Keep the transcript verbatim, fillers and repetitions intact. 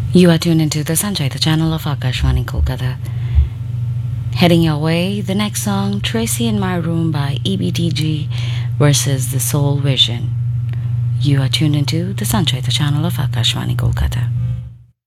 You are tuned into the Sanjay, the channel of Akashvani Kolkata. Heading your way, the next song, Tracy in My Room by E B T G versus The Soul Vision. You are tuned into the Sanjay, the channel of Akashvani Kolkata.